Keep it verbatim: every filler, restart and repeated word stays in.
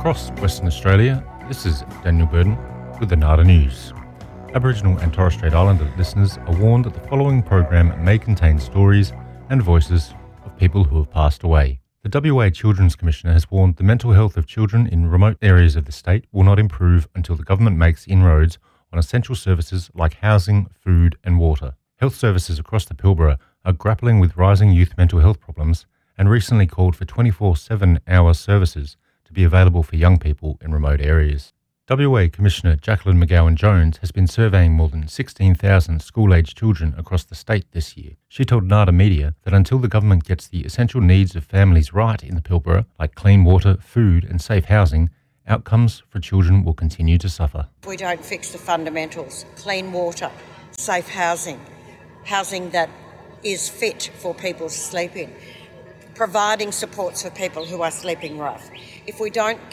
Across Western Australia, this is Daniel Burden with the Nada News. Aboriginal and Torres Strait Islander listeners are warned that the following program may contain stories and voices of people who have passed away. The W A Children's Commissioner has warned the mental health of children in remote areas of the state will not improve until the government makes inroads on essential services like housing, food and water. Health services across the Pilbara are grappling with rising youth mental health problems and recently called for twenty-four seven hour services to be available for young people in remote areas. W A Commissioner Jacqueline McGowan-Jones has been surveying more than sixteen thousand school-aged children across the state this year. She told Nada Media that until the government gets the essential needs of families right in the Pilbara, like clean water, food and safe housing, outcomes for children will continue to suffer. If we don't fix the fundamentals, clean water, safe housing, housing that is fit for people to sleep in, providing supports for people who are sleeping rough. If we don't